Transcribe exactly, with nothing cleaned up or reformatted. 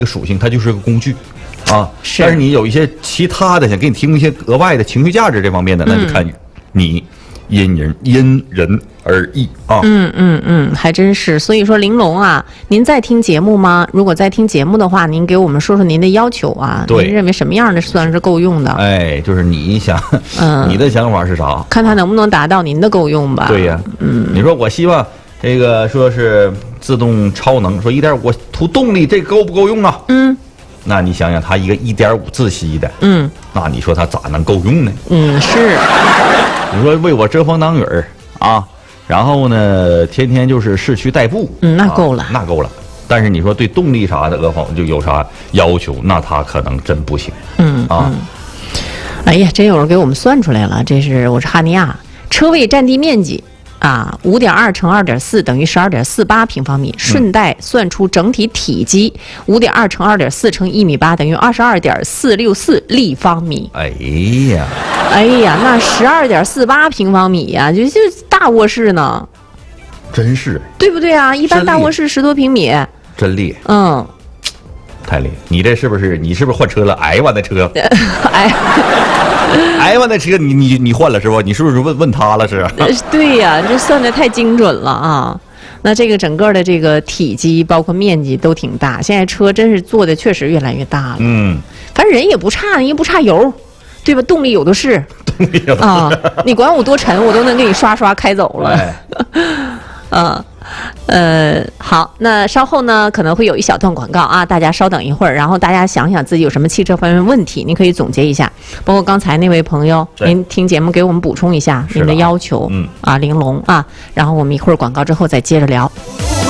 个属性，它就是个工具，啊。 是。 但是你有一些其他的，想给你提供一些额外的情绪价值这方面的，那就看你因人因人而异啊。 嗯嗯嗯，还真是。所以说，玲珑啊，您在听节目吗？如果在听节目的话，您给我们说说您的要求啊。 对。 您认为什么样的算是够用的？ 哎，就是你想，嗯，你的想法是啥？ 看他能不能达到您的够用吧。 对呀，嗯，你说我希望。这个说是自动超能，说一点五图动力，这够不够用啊？嗯，那你想想，它一个一点五自吸的，嗯，那你说它咋能够用呢？ 嗯，是。 你说为我遮风挡雨儿啊，然后呢，天天就是市区代步， 嗯，那够了， 啊、那够了。但是你说对动力啥的，额房就有啥要求，那它可能真不行。嗯啊， 嗯哎呀，真有人给我们算出来了，这是我是哈尼亚车位占地面积。啊，五点二乘二点四等于十二点四八平方米，顺带算出整体体积，五点二乘二点四乘一米八等于二十二点四六四立方米。 哎呀， 哎呀，那十二点四八平方米呀、啊，就就大卧室呢， 真是， 对不对啊？一般大卧室十多平米， 真厉害， 嗯， 太厉害。你这是不是你是不是换车了？哎完的车， 哎。 哎，完那车你你你换了是不？你是不是问问他了是？ 对呀、啊，这算的太精准了啊！那这个整个的这个体积包括面积都挺大，现在车真是做的确实越来越大了。嗯，反正人也不差，也不差油，对吧？动力有的是。 动力有的是啊！ 你管我多沉，我都能给你刷刷开走了。哎、嗯。呃，好，那稍后呢可能会有一小段广告啊，大家稍等一会儿，然后大家想想自己有什么汽车方面问题，您可以总结一下，包括刚才那位朋友，您听节目给我们补充一下您的要求，嗯啊，玲珑啊，然后我们一会儿广告之后再接着聊。